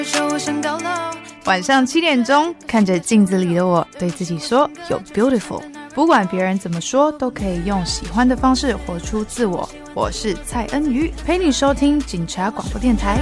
晚上7点钟，看着镜子里的我，对自己说 You're beautiful。 不管别人怎么说，都可以用喜欢的方式活出自我。我是蔡恩瑜，陪你收听警察广播电台。